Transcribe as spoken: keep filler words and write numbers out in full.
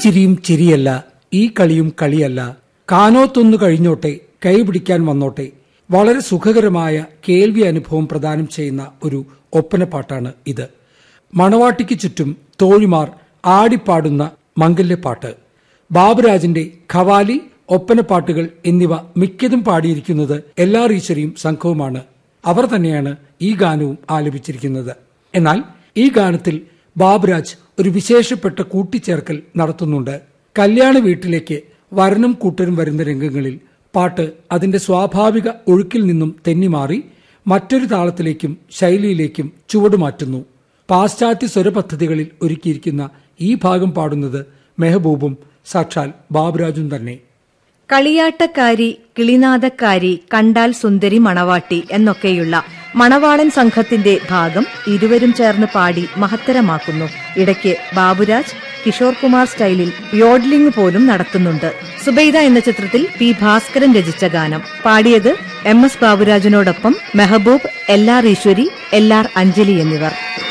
ചിരിയും ചിരിയല്ല, ഈ കളിയും കളിയല്ല, കാനോത്തൊന്നു കഴിഞ്ഞോട്ടെ, കൈപിടിക്കാൻ വന്നോട്ടെ. വളരെ സുഖകരമായ കേൾവി അനുഭവം പ്രദാനം ചെയ്യുന്ന ഒരു ഒപ്പനപ്പാട്ടാണ് ഇത്. മണവാട്ടിക്ക് ചുറ്റും തോഴിമാർ ആടിപ്പാടുന്ന മംഗല്യപ്പാട്ട്. ബാബുരാജിന്റെ ഖവാലി, ഒപ്പനപ്പാട്ടുകൾ എന്നിവ മിക്കതും പാടിയിരിക്കുന്നത് എൽ ആർ ഈശ്വരിയും സംഘവുമാണ്. അവർ തന്നെയാണ് ഈ ഗാനവും ആലപിച്ചിരിക്കുന്നത്. എന്നാൽ ഈ ഗാനത്തിൽ ബാബുരാജ് ഒരു വിശേഷപ്പെട്ട കൂട്ടിച്ചേർക്കൽ നടത്തുന്നുണ്ട്. കല്യാണ വീട്ടിലേക്ക് വരനും കൂട്ടരും വരുന്ന രംഗങ്ങളിൽ പാട്ട് അതിന്റെ സ്വാഭാവിക ഒഴുക്കിൽ നിന്നും തെന്നിമാറി മറ്റൊരു താളത്തിലേക്കും ശൈലിയിലേക്കും ചുവടുമാറ്റുന്നു. പാശ്ചാത്യ സ്വരപദ്ധതികളിൽ ഒരുക്കിയിരിക്കുന്ന ഈ ഭാഗം പാടുന്നത് മെഹബൂബും സാക്ഷാൽ ബാബുരാജും തന്നെ. കളിയാട്ടക്കാരി, കിളിനാദക്കാരി, കണ്ടാൽ സുന്ദരി മണവാട്ടി എന്നൊക്കെയുള്ള മണവാളൻ സംഘത്തിന്റെ ഭാഗം ഇരുവരും ചേർന്ന് പാടി മഹത്തരമാക്കുന്നു. ഇടയ്ക്ക് ബാബുരാജ് കിഷോർ കുമാർ സ്റ്റൈലിൽ യോഡ്ലിംഗ് പോലും നടത്തുന്നുണ്ട്. സുബൈദ എന്ന ചിത്രത്തിൽ പി ഭാസ്കരൻ രചിച്ച ഗാനം. പാടിയത് M S ബാബുരാജിനോടൊപ്പം Mehboob, L R ഈശ്വരി, എൽ ആർ അഞ്ജലി എന്നിവർ.